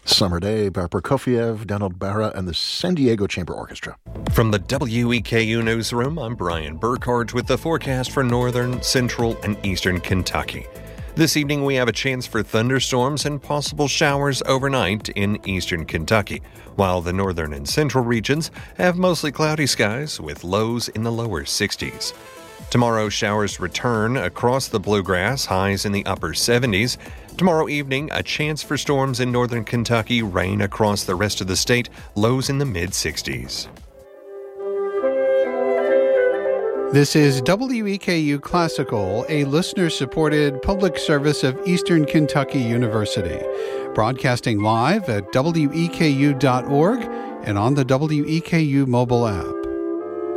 Summer Day, Barbara Prokofiev, Donald Barra, and the San Diego Chamber Orchestra. From the WEKU Newsroom, I'm Brian Burkhardt with the forecast for northern, central, and eastern Kentucky. This evening, we have a chance for thunderstorms and possible showers overnight in eastern Kentucky, while the northern and central regions have mostly cloudy skies with lows in the lower 60s. Tomorrow, showers return across the bluegrass, highs in the upper 70s. Tomorrow evening, a chance for storms in northern Kentucky, rain across the rest of the state, lows in the mid-60s. This is WEKU Classical, a listener-supported public service of Eastern Kentucky University, broadcasting live at weku.org and on the WEKU mobile app.